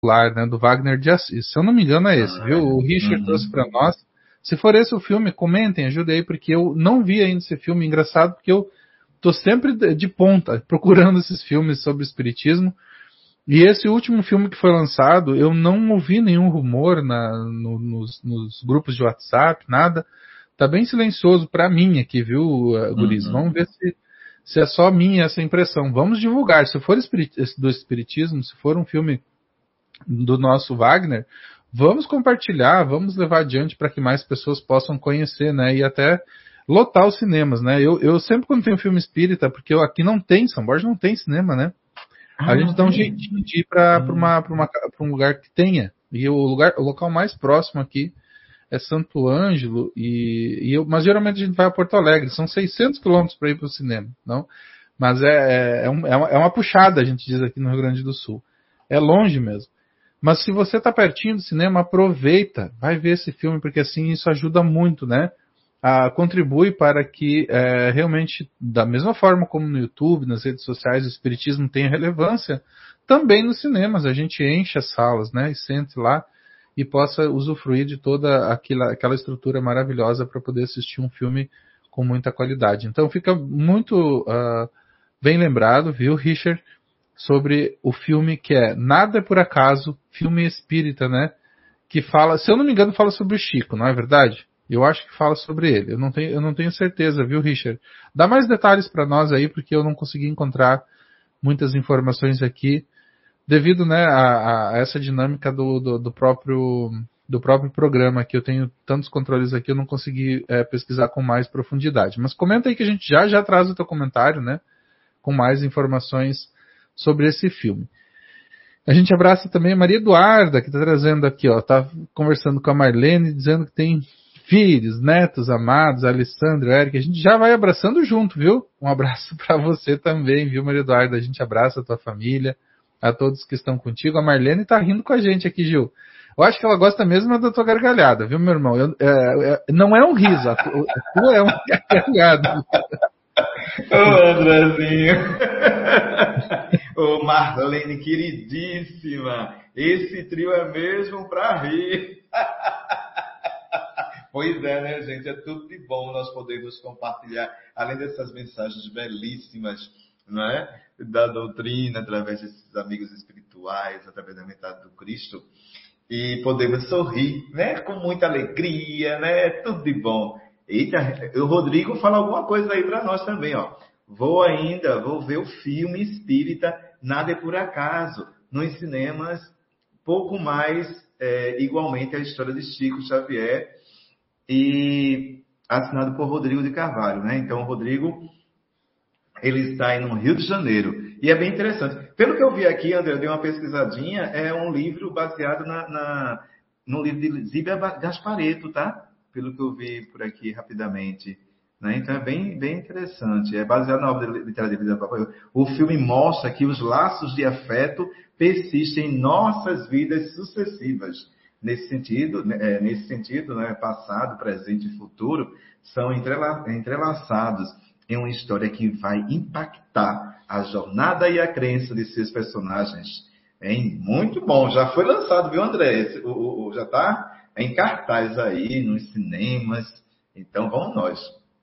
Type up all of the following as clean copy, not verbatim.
Lar, né, do Wagner de Assis. Se eu não me engano é esse, viu? O Richard trouxe para nós. Se for esse o filme, comentem, ajudem aí, porque eu não vi ainda esse filme. Engraçado, porque eu tô sempre de ponta, procurando esses filmes sobre espiritismo. E esse último filme que foi lançado, eu não ouvi nenhum rumor nos grupos de WhatsApp, nada. Tá bem silencioso para mim aqui, viu, guris? Vamos ver se é só minha essa impressão. Vamos divulgar. Se for do espiritismo, se for um filme do nosso Wagner, vamos compartilhar, vamos levar adiante para que mais pessoas possam conhecer, né? E até lotar os cinemas, né? Eu sempre quando tem um filme espírita, porque aqui não tem, São Borja não tem cinema, né? A gente dá um jeitinho de ir para um lugar que tenha. E o local mais próximo aqui é Santo Ângelo, mas geralmente a gente vai a Porto Alegre, são 600 quilômetros para ir para o cinema, não? Mas é uma puxada, a gente diz aqui no Rio Grande do Sul. É longe mesmo. Mas se você está pertinho do cinema, aproveita, vai ver esse filme, porque assim isso ajuda muito, né? Contribui para que realmente, da mesma forma como no YouTube, nas redes sociais, o espiritismo tenha relevância, também nos cinemas. A gente enche as salas, né? E sente lá e possa usufruir de toda aquela estrutura maravilhosa para poder assistir um filme com muita qualidade. Então fica muito bem lembrado, viu, Richard, sobre o filme que é Nada é por Acaso, filme espírita, né? Que fala, se eu não me engano, fala sobre o Chico, não é verdade? Eu acho que fala sobre ele. Eu não tenho certeza, viu, Richard? Dá mais detalhes para nós aí, porque eu não consegui encontrar muitas informações aqui, devido, né, a essa dinâmica do próprio programa, que eu tenho tantos controles aqui, eu não consegui pesquisar com mais profundidade. Mas comenta aí que a gente já traz o teu comentário, né, com mais informações sobre esse filme. A gente abraça também a Maria Eduarda, que está trazendo aqui, ó, tá conversando com a Marlene, dizendo que tem filhos, netos amados, Alessandro, Eric, a gente já vai abraçando junto, viu? Um abraço para você também, viu, Maria Eduarda? A gente abraça a tua família, a todos que estão contigo. A Marlene tá rindo com a gente aqui, Gil. Eu acho que ela gosta mesmo da tua gargalhada, viu, meu irmão? Não é um riso, a tua é uma gargalhada. Ô, Andrezinho. Ô, Marlene, queridíssima. Esse trio é mesmo pra rir. Pois é, né, gente? É tudo de bom nós podermos compartilhar, além dessas mensagens belíssimas, não é? Da doutrina, através desses amigos espirituais, através da metade do Cristo, e podemos sorrir, né? Com muita alegria, né? Tudo de bom. Eita, o Rodrigo fala alguma coisa aí para nós também, ó. Vou ver o filme espírita Nada é por Acaso, nos cinemas, pouco mais, igualmente a história de Chico Xavier, e assinado por Rodrigo de Carvalho, né? Então, o Rodrigo, ele está aí no Rio de Janeiro. E é bem interessante. Pelo que eu vi aqui, André, eu dei uma pesquisadinha, é um livro baseado no livro de Zíbia Gasparetto, tá? Pelo que eu vi por aqui rapidamente. Né? Então, é bem, bem interessante. É baseado na obra literária de Zíbia Gasparetto. O filme mostra que os laços de afeto persistem em nossas vidas sucessivas. Nesse sentido, né, passado, presente e futuro são entrelaçados em uma história que vai impactar a jornada e a crença de seus personagens. Muito bom. Já foi lançado, viu, André? Já está em cartaz aí, nos cinemas. Então, vamos nós.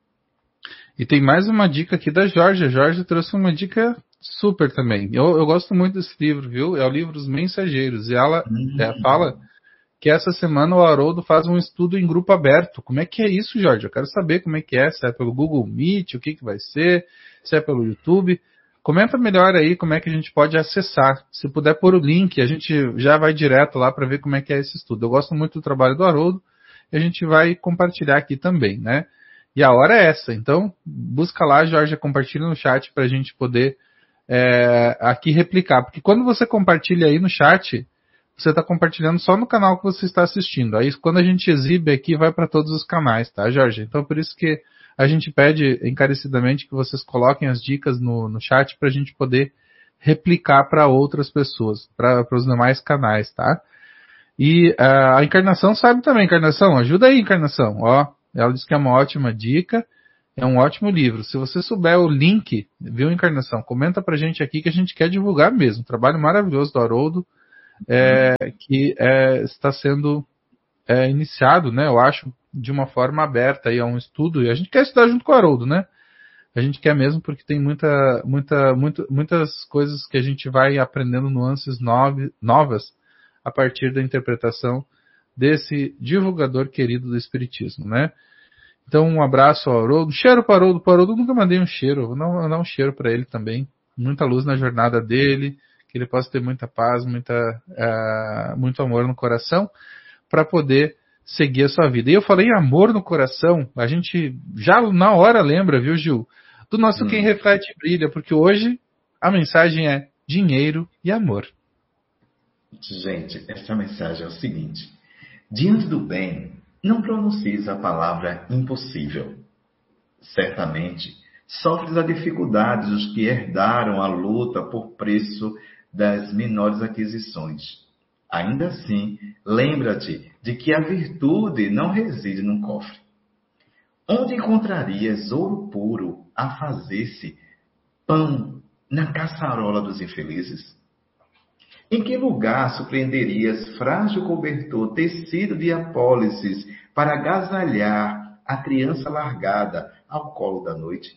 E tem mais uma dica aqui da Jorge. A Jorge trouxe uma dica super também. Eu gosto muito desse livro, viu? É o livro Os Mensageiros. E ela fala que essa semana o Haroldo faz um estudo em grupo aberto. Como é que é isso, Jorge? Eu quero saber como é que é. Se é pelo Google Meet, o que vai ser, se é pelo YouTube. Comenta melhor aí como é que a gente pode acessar. Se puder pôr o link, a gente já vai direto lá para ver como é que é esse estudo. Eu gosto muito do trabalho do Haroldo e a gente vai compartilhar aqui também, né? E a hora é essa. Então, busca lá, Jorge, compartilha no chat para a gente poder aqui replicar. Porque quando você compartilha aí no chat, você está compartilhando só no canal que você está assistindo. Aí, quando a gente exibe aqui, vai para todos os canais, tá, Jorge? Então, por isso que a gente pede encarecidamente que vocês coloquem as dicas no chat para a gente poder replicar para outras pessoas, para os demais canais, tá? E a Encarnação sabe também. Encarnação, ajuda aí, Encarnação. Ó, ela disse que é uma ótima dica, é um ótimo livro. Se você souber o link, viu, Encarnação? Comenta pra gente aqui que a gente quer divulgar mesmo. Trabalho maravilhoso do Haroldo. que está sendo iniciado, né? Eu acho, de uma forma aberta aí a um estudo, e a gente quer estudar junto com o Haroldo, né? A gente quer mesmo porque tem muitas coisas que a gente vai aprendendo, nuances novas a partir da interpretação desse divulgador querido do Espiritismo, né? Então, um abraço ao Haroldo. Cheiro para o Haroldo. Para o Haroldo nunca mandei um cheiro. Vou dar um cheiro para ele também. Muita luz na jornada dele. Que ele possa ter muita paz, muito amor no coração para poder seguir a sua vida. E eu falei amor no coração. A gente já na hora lembra, viu, Gil? Do nosso Quem Reflete Brilha. Porque hoje a mensagem é dinheiro e amor. Gente, essa mensagem é o seguinte. Diante do bem, não pronuncies a palavra impossível. Certamente, sofres a dificuldade dos que herdaram a luta por preço das menores aquisições. Ainda assim, lembra-te de que a virtude não reside num cofre. Onde encontrarias ouro puro a fazer-se pão na caçarola dos infelizes? Em que lugar surpreenderias frágil cobertor tecido de apólices para agasalhar a criança largada ao colo da noite?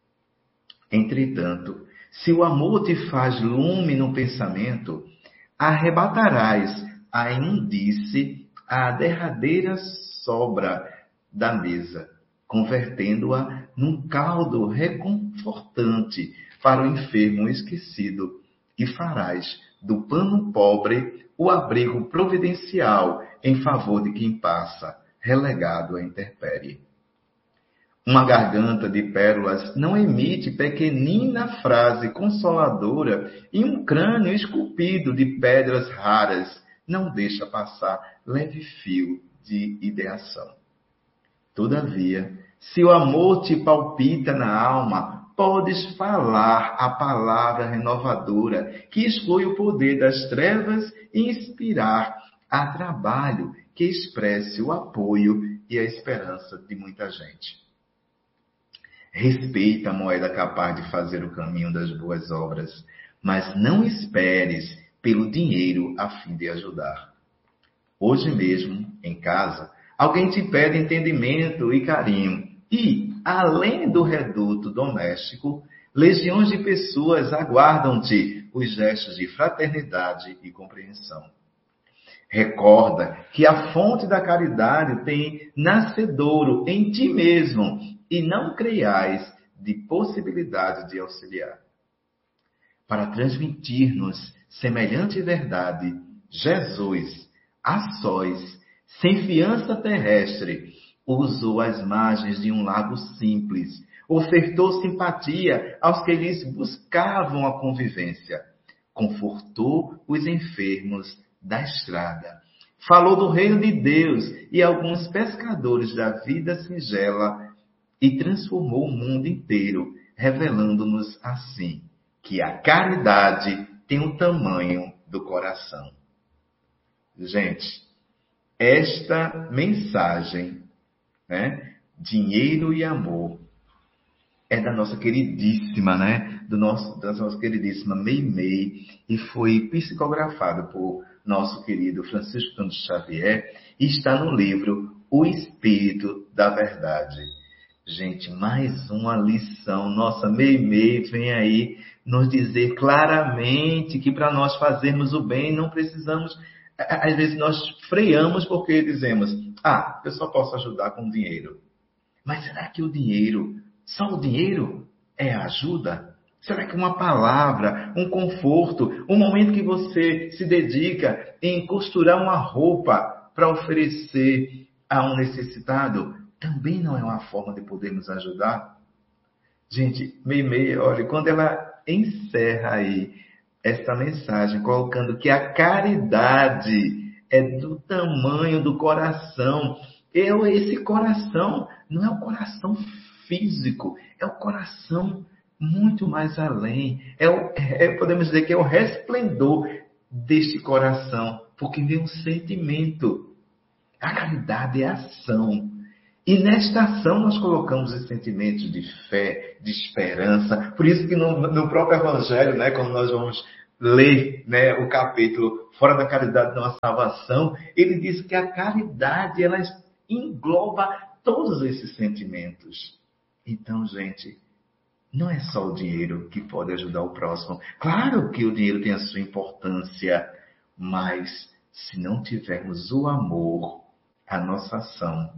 Entretanto, se o amor te faz lume no pensamento, arrebatarás a imundície à derradeira sobra da mesa, convertendo-a num caldo reconfortante para o enfermo esquecido, e farás do pano pobre o abrigo providencial em favor de quem passa, relegado à intempérie. Uma garganta de pérolas não emite pequenina frase consoladora e um crânio esculpido de pedras raras não deixa passar leve fio de ideação. Todavia, se o amor te palpita na alma, podes falar a palavra renovadora que exclui o poder das trevas e inspirar a trabalho que expresse o apoio e a esperança de muita gente. Respeita a moeda capaz de fazer o caminho das boas obras, mas não esperes pelo dinheiro a fim de ajudar. Hoje mesmo, em casa, alguém te pede entendimento e carinho e, além do reduto doméstico, legiões de pessoas aguardam-te os gestos de fraternidade e compreensão. Recorda que a fonte da caridade tem nascedouro em ti mesmo e não creiais de possibilidade de auxiliar. Para transmitir-nos semelhante verdade, Jesus, a sós, sem fiança terrestre, usou as margens de um lago simples, ofertou simpatia aos que lhes buscavam a convivência, confortou os enfermos da estrada, falou do reino de Deus e alguns pescadores da vida singela e transformou o mundo inteiro, revelando-nos assim que a caridade tem o tamanho do coração. Gente, esta mensagem, né, dinheiro e amor, é da nossa queridíssima, né, da nossa queridíssima Meimei, e foi psicografado por nosso querido Francisco Cândido Xavier, e está no livro O Espírito da Verdade. Gente, mais uma lição. Nossa Meimei vem aí nos dizer claramente que para nós fazermos o bem não precisamos. Às vezes nós freamos porque dizemos: eu só posso ajudar com dinheiro. Mas será que o dinheiro, só o dinheiro é ajuda? Será que uma palavra, um conforto, um momento que você se dedica em costurar uma roupa para oferecer a um necessitado, também não é uma forma de podermos ajudar? Gente, Meimei, olha, quando ela encerra aí esta mensagem, colocando que a caridade é do tamanho do coração. Esse coração não é o coração físico, é o coração muito mais além. Podemos dizer que é o resplendor deste coração, porque vem um sentimento. A caridade é ação. E nesta ação nós colocamos os sentimentos de fé, de esperança. Por isso que no próprio Evangelho, né, quando nós vamos lê, né, o capítulo Fora da Caridade Não Há Salvação, ele diz que a caridade, ela engloba todos esses sentimentos. Então, gente, não é só o dinheiro que pode ajudar o próximo. Claro que o dinheiro tem a sua importância, mas se não tivermos o amor, a nossa ação,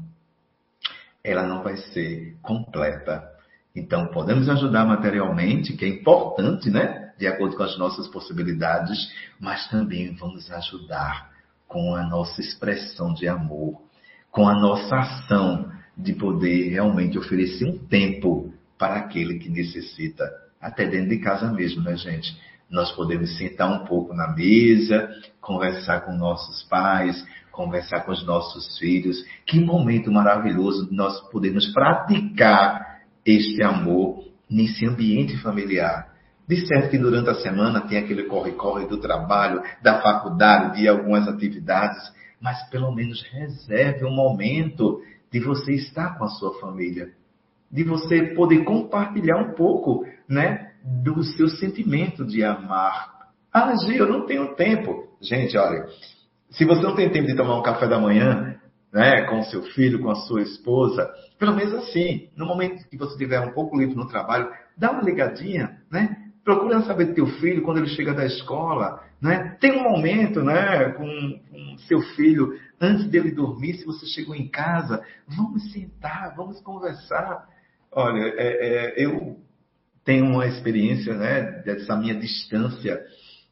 ela não vai ser completa. Então, podemos ajudar materialmente, que é importante, né? De acordo com as nossas possibilidades, mas também vamos ajudar com a nossa expressão de amor, com a nossa ação de poder realmente oferecer um tempo para aquele que necessita, até dentro de casa mesmo, né, gente? Nós podemos sentar um pouco na mesa, conversar com nossos pais, conversar com os nossos filhos. Que momento maravilhoso nós podemos praticar este amor nesse ambiente familiar. De certo que durante a semana tem aquele corre-corre do trabalho, da faculdade, de algumas atividades, mas pelo menos reserve um momento de você estar com a sua família, de você poder compartilhar um pouco, né, do seu sentimento de amar. Ah, Gi, eu não tenho tempo. Gente, olha, se você não tem tempo de tomar um café da manhã, né, com o seu filho, com a sua esposa, pelo menos assim, no momento que você estiver um pouco livre no trabalho, dá uma ligadinha, né? Procura saber do teu filho quando ele chega da escola, né? Tem um momento, né, com seu filho, antes dele dormir, se você chegou em casa, vamos sentar, vamos conversar. Olha, eu tenho uma experiência, né, dessa minha distância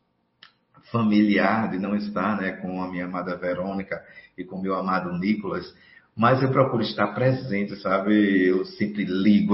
familiar, de não estar, né, com a minha amada Verônica e com o meu amado Nicolas, mas eu procuro estar presente, sabe? Eu sempre ligo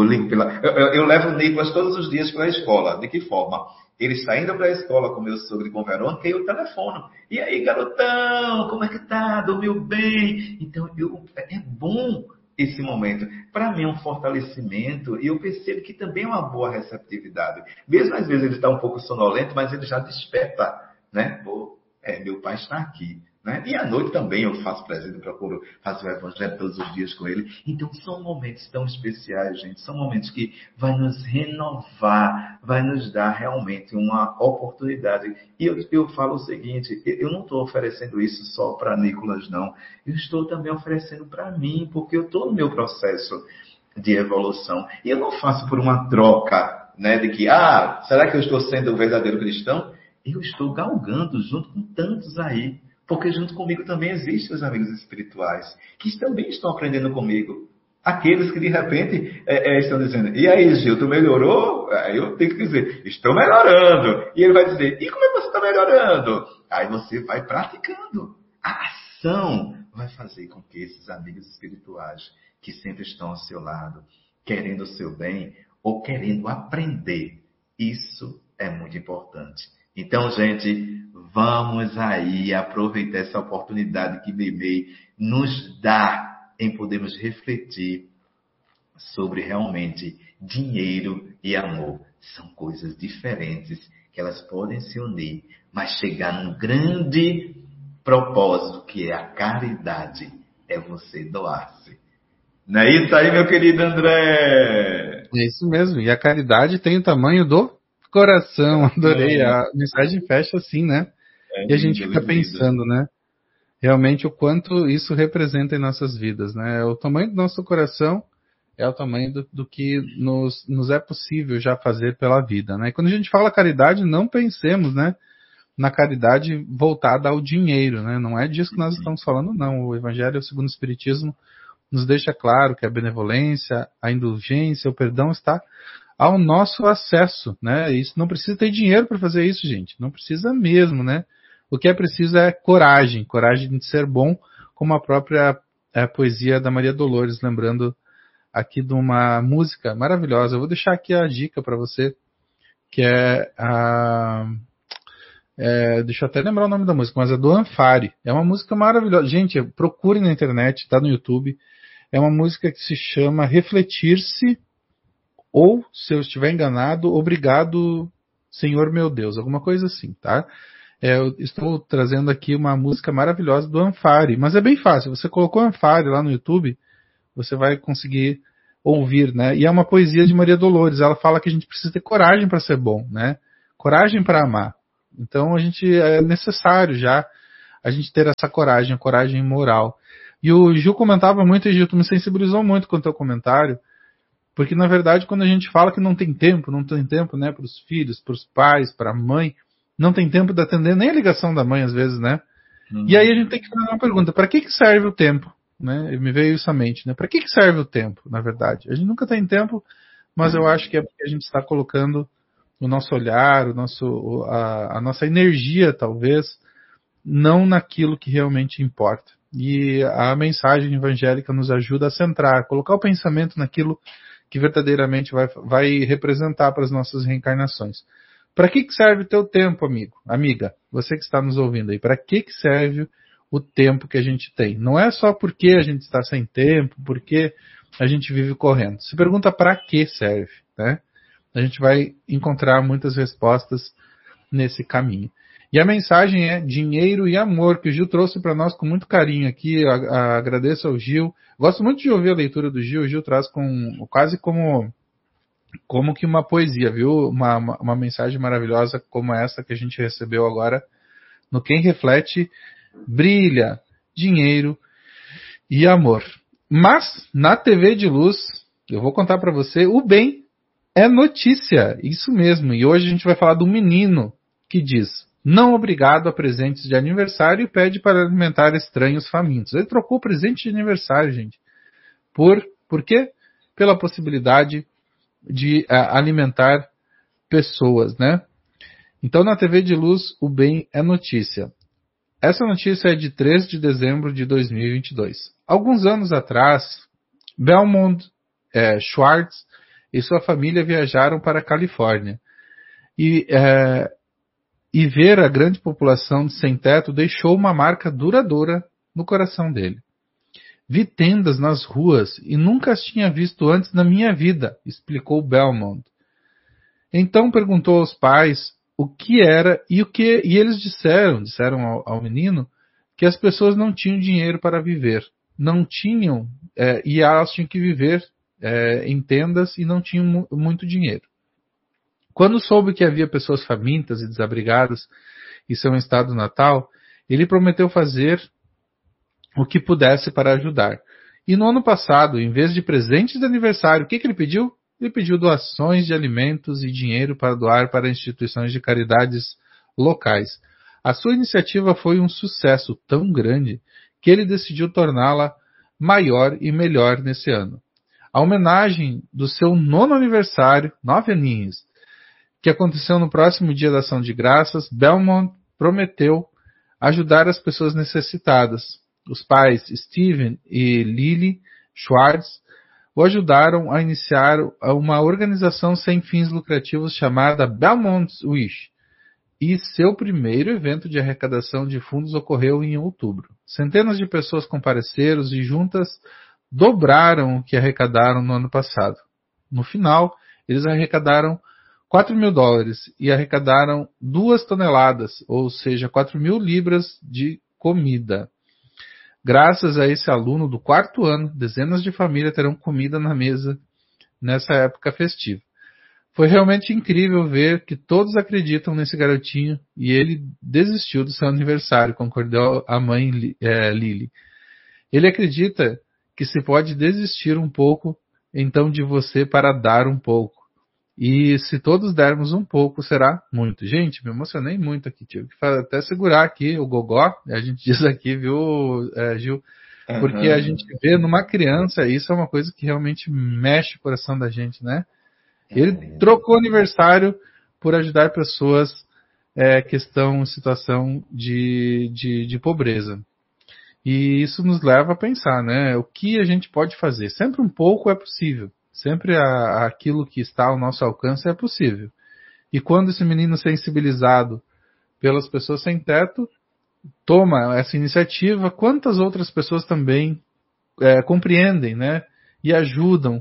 eu levo o Nicolas todos os dias para a escola. De que forma? Ele está indo para a escola com meu sogro e com Verônica e eu telefono. E aí, garotão, como é que tá? Dormiu bem? Então, é bom esse momento. Para mim é um fortalecimento e eu percebo que também é uma boa receptividade. Mesmo às vezes ele está um pouco sonolento, mas ele já desperta, né? Meu pai está aqui, né? E à noite também eu faço presente, procuro fazer o evangelho todos os dias com ele. Então são momentos tão especiais, gente. São momentos que vai nos renovar, vai nos dar realmente uma oportunidade. E eu falo o seguinte, eu não estou oferecendo isso só para Nicolas, não. Eu estou também oferecendo para mim, porque eu estou no meu processo de evolução. E eu não faço por uma troca, né? De que, será que eu estou sendo o verdadeiro cristão? Eu estou galgando junto com tantos aí, porque junto comigo também existem os amigos espirituais, que também estão aprendendo comigo. Aqueles que de repente estão dizendo, e aí Gil, tu melhorou? Aí eu tenho que dizer, estou melhorando. E ele vai dizer, e como é que você está melhorando? Aí você vai praticando. A ação vai fazer com que esses amigos espirituais, que sempre estão ao seu lado, querendo o seu bem, ou querendo aprender, isso é muito importante. Então, gente, vamos aí aproveitar essa oportunidade que Meimei nos dá em podermos refletir sobre realmente dinheiro e amor. São coisas diferentes que elas podem se unir, mas chegar num grande propósito que é a caridade, é você doar-se. Não é isso aí, meu querido André? É isso mesmo. E a caridade tem o tamanho do coração. Adorei. A mensagem fecha assim, né? E a gente fica pensando, né? Realmente o quanto isso representa em nossas vidas, né? O tamanho do nosso coração é o tamanho do que nos é possível já fazer pela vida, né? E quando a gente fala caridade, não pensemos, né? Na caridade voltada ao dinheiro, né? Não é disso que nós estamos falando, não. O Evangelho segundo o Espiritismo nos deixa claro que a benevolência, a indulgência, o perdão está ao nosso acesso, né? Isso não precisa ter dinheiro para fazer isso, gente. Não precisa mesmo, né? O que é preciso é coragem de ser bom, como a própria poesia da Maria Dolores, lembrando aqui de uma música maravilhosa. Eu vou deixar aqui a dica para você, que deixa eu até lembrar o nome da música, mas é do Anfari. É uma música maravilhosa. Gente, procure na internet, tá no YouTube. É uma música que se chama Refletir-se, ou, se eu estiver enganado, Obrigado, Senhor meu Deus. Alguma coisa assim, tá? Eu estou trazendo aqui uma música maravilhosa do Anfari, mas é bem fácil. Você colocou Anfari lá no YouTube, você vai conseguir ouvir, né? E é uma poesia de Maria Dolores. Ela fala que a gente precisa ter coragem para ser bom, né? Coragem para amar. Então é necessário já a gente ter essa coragem, a coragem moral. E o Gil comentava muito, e Gil, tu me sensibilizou muito com o teu comentário, porque na verdade quando a gente fala que não tem tempo, né, para os filhos, para os pais, para a mãe, não tem tempo de atender nem a ligação da mãe às vezes, né? E aí a gente tem que fazer uma pergunta, para que serve o tempo? Né? Me veio isso à mente, né? Para que serve o tempo, na verdade? A gente nunca tem tempo, mas eu acho que é porque a gente está colocando o nosso olhar, a nossa energia, talvez, não naquilo que realmente importa. E a mensagem evangélica nos ajuda a centrar, colocar o pensamento naquilo que verdadeiramente vai representar para as nossas reencarnações. Para que serve o teu tempo, amigo, amiga? Você que está nos ouvindo aí, para que serve o tempo que a gente tem? Não é só porque a gente está sem tempo, porque a gente vive correndo. Se pergunta para que serve, né? A gente vai encontrar muitas respostas nesse caminho. E a mensagem é dinheiro e amor, que o Gil trouxe para nós com muito carinho aqui. Agradeço ao Gil. Gosto muito de ouvir a leitura do Gil. O Gil traz quase como que uma poesia, viu? Uma mensagem maravilhosa como essa que a gente recebeu agora no Quem Reflete Brilha, Dinheiro e Amor. Mas, na TV de Luz, eu vou contar para você, o bem é notícia, isso mesmo. E hoje a gente vai falar de um menino que diz: não obrigado a presentes de aniversário e pede para alimentar estranhos famintos. Ele trocou o presente de aniversário, gente. Por quê? Pela possibilidade de alimentar pessoas, né? Então, na TV de Luz, o bem é notícia. Essa notícia é de 3 de dezembro de 2022. Alguns anos atrás, Belmont Schwartz e sua família viajaram para a Califórnia. E ver a grande população de sem-teto deixou uma marca duradoura no coração dele. Vi tendas nas ruas e nunca as tinha visto antes na minha vida, explicou Belmont. Então perguntou aos pais o que era e eles disseram ao menino que as pessoas não tinham dinheiro para viver, não tinham, e elas tinham que viver em tendas e não tinham muito dinheiro. Quando soube que havia pessoas famintas e desabrigadas em seu estado natal, ele prometeu fazer o que pudesse para ajudar. E no ano passado, em vez de presentes de aniversário, o que ele pediu? Ele pediu doações de alimentos e dinheiro para doar para instituições de caridades locais. A sua iniciativa foi um sucesso tão grande que ele decidiu torná-la maior e melhor nesse ano. A homenagem do seu 9º aniversário, 9 aninhos, que aconteceu no próximo dia da Ação de Graças, Belmont prometeu ajudar as pessoas necessitadas. Os pais Steven e Lily Schwartz o ajudaram a iniciar uma organização sem fins lucrativos chamada Belmont's Wish, e seu primeiro evento de arrecadação de fundos ocorreu em outubro. Centenas de pessoas compareceram e juntas dobraram o que arrecadaram no ano passado. No final, eles arrecadaram $4.000 e arrecadaram 2 toneladas, ou seja, 4.000 libras de comida. Graças a esse aluno do 4º ano, dezenas de famílias terão comida na mesa nessa época festiva. Foi realmente incrível ver que todos acreditam nesse garotinho e ele desistiu do seu aniversário, concordou a mãe Lily. Ele acredita que se pode desistir um pouco, então, de você para dar um pouco. E se todos dermos um pouco, será muito. Gente, me emocionei muito aqui. Tive que até segurar aqui o gogó, a gente diz aqui, viu, Gil? Porque a gente vê numa criança, isso é uma coisa que realmente mexe o coração da gente, né? Ele trocou aniversário por ajudar pessoas que estão em situação de pobreza. E isso nos leva a pensar, né? O que a gente pode fazer? Sempre um pouco é possível. Sempre aquilo que está ao nosso alcance é possível. E quando esse menino sensibilizado pelas pessoas sem teto toma essa iniciativa, quantas outras pessoas também compreendem, né? E ajudam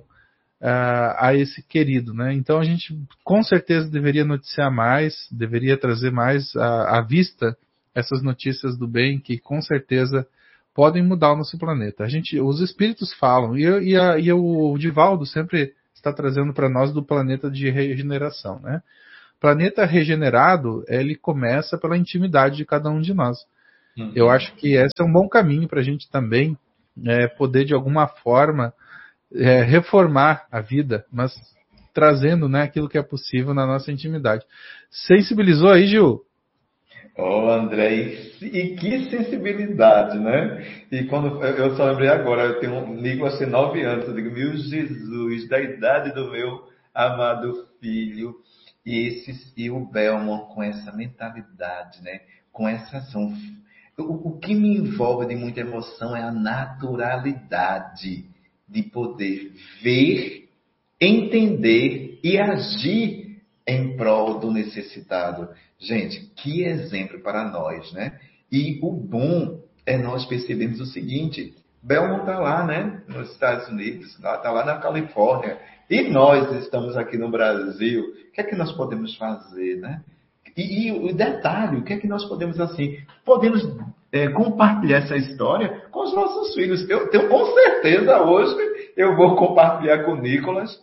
a esse querido, né? Então a gente com certeza deveria noticiar mais, deveria trazer mais à vista essas notícias do bem que com certeza podem mudar o nosso planeta. Os espíritos falam, e o Divaldo sempre está trazendo para nós do planeta de regeneração, né? planeta regenerado, ele começa pela intimidade de cada um de nós. Eu acho que esse é um bom caminho para a gente também poder, de alguma forma, reformar a vida, mas trazendo, né, aquilo que é possível na nossa intimidade. Sensibilizou aí, Gil? Ô, André, e que sensibilidade, né? E quando eu só lembrei agora, eu tenho um Nicolas tem 9 anos, eu digo, meu Jesus, da idade do meu amado filho, e o Belmont com essa mentalidade, né? Com essa ação. O que me envolve de muita emoção é a naturalidade de poder ver, entender e agir em prol do necessitado. Gente, que exemplo para nós, né? E o bom é nós percebermos o seguinte: Belmont está lá, né? Nos Estados Unidos, está lá na Califórnia, e nós estamos aqui no Brasil. O que é que nós podemos fazer, né? E o detalhe, o que é que nós podemos, assim, podemos compartilhar essa história com os nossos filhos. Eu tenho com certeza hoje, eu vou compartilhar com o Nicolas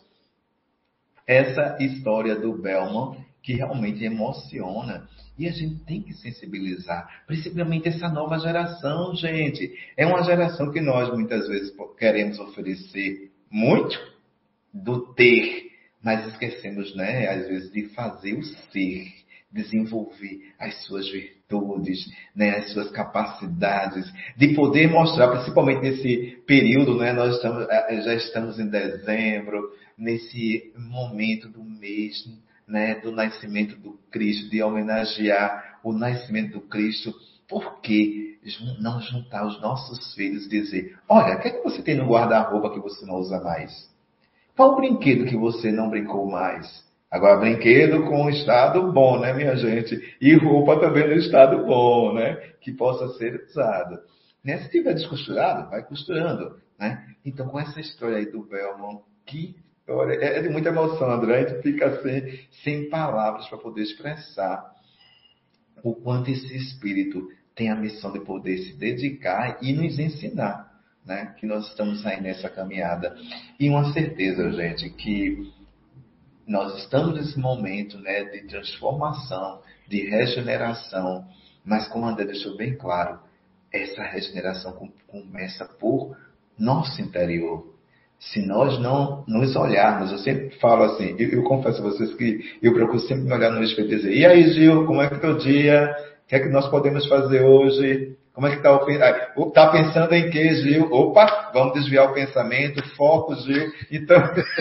essa história do Belmont, que realmente emociona. E a gente tem que sensibilizar, principalmente essa nova geração, gente. É uma geração que nós, muitas vezes, queremos oferecer muito do ter, mas esquecemos, né, às vezes, de fazer o ser, desenvolver as suas virtudes, né, as suas capacidades, de poder mostrar, principalmente nesse período, né, nós já estamos em dezembro, nesse momento do mês, né, do nascimento do Cristo, de homenagear o nascimento do Cristo. Por que não juntar os nossos filhos e dizer, olha, o que é que você tem no guarda-roupa que você não usa mais? Qual o brinquedo que você não brincou mais? Agora, brinquedo com estado bom, né, minha gente? E roupa também no estado bom, né? Que possa ser usada. Né? Se tiver descosturado, vai costurando, né? Então, com essa história aí do Belmont, que história, é de muita emoção, André. A gente fica assim, sem palavras para poder expressar o quanto esse espírito tem a missão de poder se dedicar e nos ensinar, né? Que nós estamos aí nessa caminhada. E uma certeza, gente, que nós estamos nesse momento, né, de transformação, de regeneração, mas como o André deixou bem claro, essa regeneração começa por nosso interior. Se nós não nos olharmos, eu sempre falo assim, eu confesso a vocês que eu procuro sempre me olhar no espelho e dizer, e aí, Gil, como é que é o teu dia? O que é que nós podemos fazer hoje? Como é que está o... Está pensando em quê, Gil? Opa, vamos desviar o pensamento, foco, Gil. Então...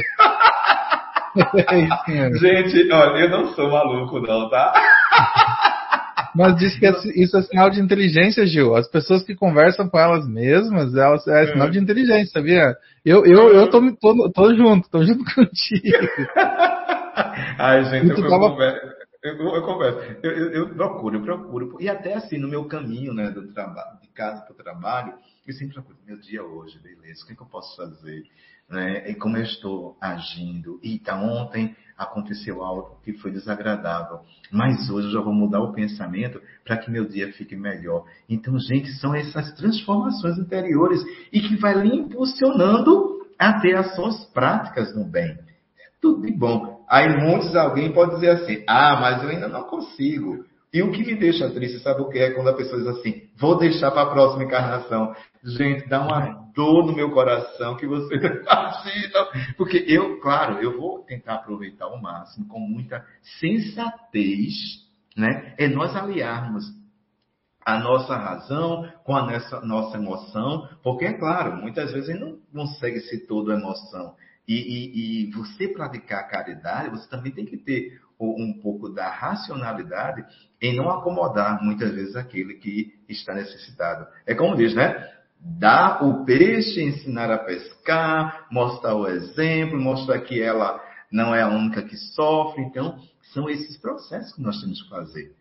Gente, olha, eu não sou maluco não, tá? Mas diz que isso é sinal de inteligência, Gil. As pessoas que conversam com elas mesmas, é sinal de inteligência, sabia? Eu tô junto contigo. Ai, gente, eu converso. Eu procuro. E até assim, no meu caminho, né, do trabalho, de casa para o trabalho, eu sempre procuro, meu dia hoje, beleza, o que é que eu posso fazer? Né? E como eu estou agindo. E ontem aconteceu algo que foi desagradável, mas hoje eu já vou mudar o pensamento para que meu dia fique melhor. Então, gente, são essas transformações interiores e que vai lhe impulsionando a ter ações práticas no bem. Tudo de bom. Aí alguém pode dizer assim, mas eu ainda não consigo. E o que me deixa triste, sabe o que é? Quando a pessoa diz assim, vou deixar para a próxima encarnação. Gente, dá uma dor no meu coração que você não imagina. Porque claro, eu vou tentar aproveitar ao máximo, com muita sensatez, né? É nós aliarmos a nossa razão com a nossa emoção, porque, é claro, muitas vezes a gente não consegue ser toda emoção. E você praticar a caridade, você também tem que ter um pouco da racionalidade em não acomodar, muitas vezes, aquele que está necessitado. É como diz, né? Dar o peixe, ensinar a pescar, mostrar o exemplo, mostrar que ela não é a única que sofre. Então, são esses processos que nós temos que fazer.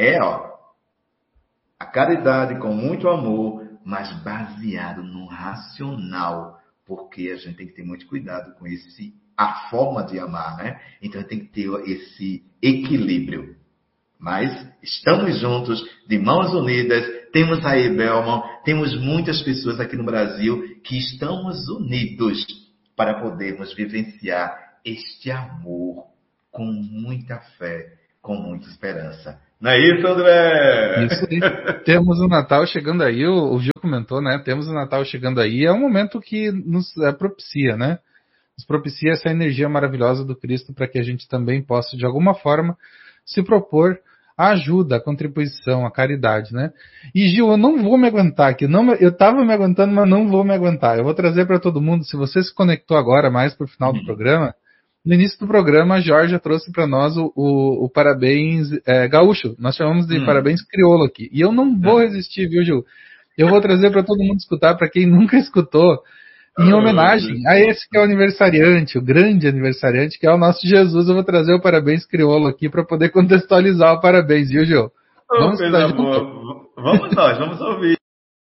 A caridade com muito amor, mas baseado no racional, porque a gente tem que ter muito cuidado com a forma de amar, né? Então tem que ter esse equilíbrio. Mas estamos juntos, de mãos unidas, temos aí Belmont, temos muitas pessoas aqui no Brasil que estamos unidos para podermos vivenciar este amor com muita fé, com muita esperança. Não é isso, André? Isso aí. Temos o Natal chegando aí, o Gil comentou, né? Temos o Natal chegando aí, é um momento que nos propicia, né? Nos propicia essa energia maravilhosa do Cristo para que a gente também possa, de alguma forma, se propor a ajuda, a contribuição, a caridade, né? E Gil, eu não vou me aguentar aqui, eu estava me aguentando, mas não vou me aguentar. Eu vou trazer para todo mundo, se você se conectou agora mais para o final do programa, no início do programa a Georgia trouxe para nós o parabéns gaúcho, nós chamamos de parabéns crioulo aqui. E eu não vou resistir, viu, Gil? Eu vou trazer para todo mundo escutar, para quem nunca escutou, em homenagem a esse que é o aniversariante, o grande aniversariante, que é o nosso Jesus. Eu vou trazer o parabéns crioulo aqui para poder contextualizar o parabéns, viu, Gil? Vamos nós, vamos ouvir.